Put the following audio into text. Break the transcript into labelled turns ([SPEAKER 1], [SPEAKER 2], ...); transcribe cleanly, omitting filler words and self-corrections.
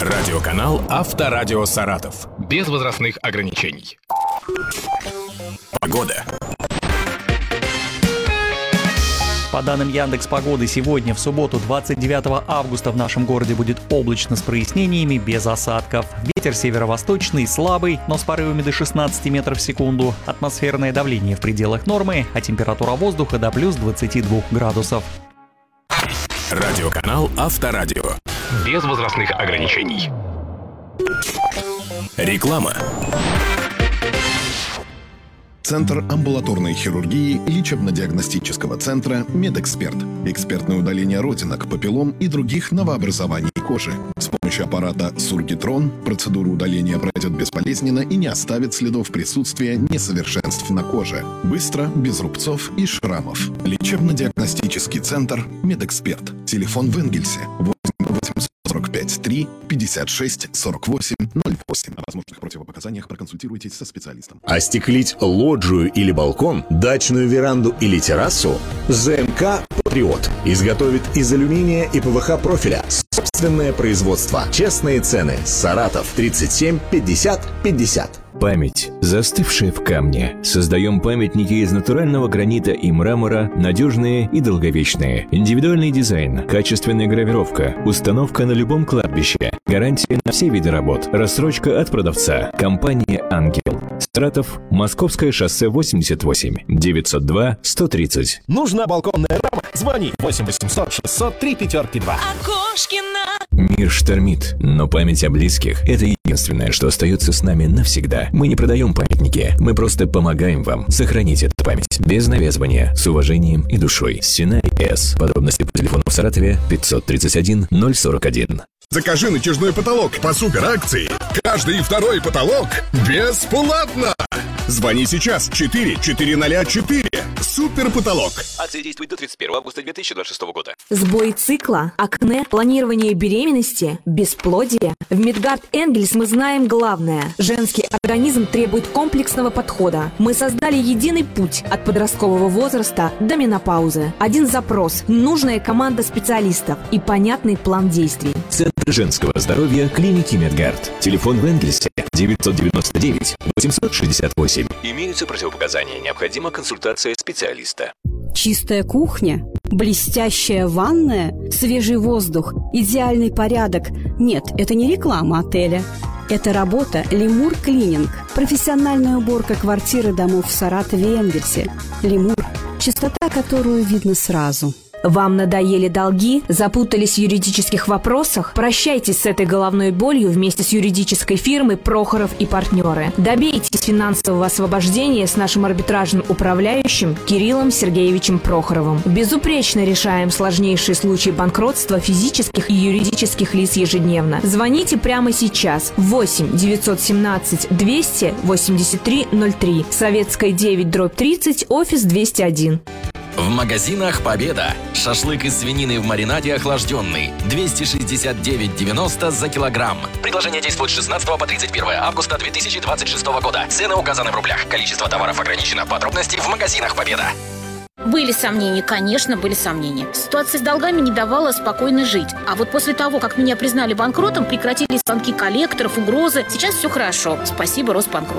[SPEAKER 1] Радиоканал «Авторадио Саратов». Без возрастных ограничений. Погода.
[SPEAKER 2] По данным Яндекс.Погоды, сегодня, в субботу, 29 августа, в нашем городе будет облачно с прояснениями, без осадков. Ветер северо-восточный, слабый, но с порывами до 16 метров в секунду. Атмосферное давление в пределах нормы, а температура воздуха до плюс 22 градусов.
[SPEAKER 1] Радиоканал «Авторадио». Без возрастных ограничений. Реклама.
[SPEAKER 3] Центр амбулаторной хирургии лечебно-диагностического центра «Медэксперт». Экспертное удаление родинок, папиллом и других новообразований кожи. С помощью аппарата «Сургитрон» процедура удаления пройдет безболезненно и не оставит следов присутствия несовершенств на коже. Быстро, без рубцов и шрамов. Лечебно-диагностический центр «Медэксперт». Телефон в Энгельсе 845 3 56 48 08. О возможных противопоказаниях проконсультируйтесь со специалистом.
[SPEAKER 4] Остеклить лоджию или балкон, дачную веранду или террасу? ЗМК «Патриот» изготовит из алюминия и ПВХ профиля. Собственное производство. Честные цены. Саратов 37 50 50.
[SPEAKER 5] Память, застывшая в камне. Создаем памятники из натурального гранита и мрамора, надежные и долговечные. Индивидуальный дизайн, качественная гравировка, установка на любом кладбище, гарантия на все виды работ, рассрочка от продавца. Компания «Ангел». Саратов, Московское шоссе 88, 902 130.
[SPEAKER 6] Нужна балконная рама? Звони 8 800 603 5-2.
[SPEAKER 5] Мир штормит, но память о близких – это единственное, что остается с нами навсегда. Мы не продаем памятники, мы просто помогаем вам сохранить эту память. Без навязывания, с уважением и душой. Сценарий С. Подробности по телефону в Саратове 531 041.
[SPEAKER 7] Закажи натяжной потолок по суперакции. Каждый второй потолок бесплатно. Звони сейчас 4404. Супер потолок.
[SPEAKER 1] Акция действует до 31 августа 2026 года.
[SPEAKER 8] Сбой цикла, акне, планирование беременности, бесплодие. В Медгард Энгельс мы знаем главное. Женский организм требует комплексного подхода. Мы создали единый путь от подросткового возраста до менопаузы. Один запрос, нужная команда специалистов и понятный план действий.
[SPEAKER 5] Центр женского здоровья клиники Медгард. Телефон в Энгельсе 999 868.
[SPEAKER 1] Имеются противопоказания. Необходима консультация специалиста.
[SPEAKER 9] Чистая кухня, блестящая ванная, свежий воздух, идеальный порядок. Нет, это не реклама отеля. Это работа «Лемур Клининг». Профессиональная уборка квартиры домов в Саратове и Энгельсе. «Лемур» – чистота, которую видно сразу.
[SPEAKER 8] Вам надоели долги? Запутались в юридических вопросах? Прощайтесь с этой головной болью вместе с юридической фирмой «Прохоров и партнеры». Добейтесь финансового освобождения с нашим арбитражным управляющим Кириллом Сергеевичем Прохоровым. Безупречно решаем сложнейшие случаи банкротства физических и юридических лиц ежедневно. Звоните прямо сейчас. 8 917 200 83 03. Советская 9/30, офис 201.
[SPEAKER 10] В магазинах «Победа». Шашлык из свинины в маринаде охлажденный. 269,90 за килограмм. Предложение действует с 16 по 31 августа 2026 года. Цены указаны в рублях. Количество товаров ограничено. Подробности в магазинах «Победа».
[SPEAKER 11] Были сомнения, конечно, были сомнения. Ситуация с долгами не давала спокойно жить. А вот после того, как меня признали банкротом, прекратились звонки коллекторов, угрозы. Сейчас все хорошо. Спасибо Росбанкроту.